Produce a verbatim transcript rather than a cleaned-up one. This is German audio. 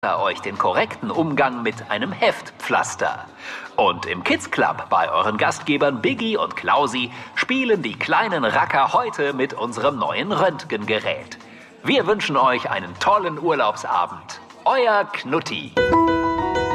euch den korrekten Umgang mit einem Heftpflaster. Und im Kids Club bei euren Gastgebern Biggie und Klausi spielen die kleinen Racker heute mit unserem neuen Röntgengerät. Wir wünschen euch einen tollen Urlaubsabend. Euer Knutti.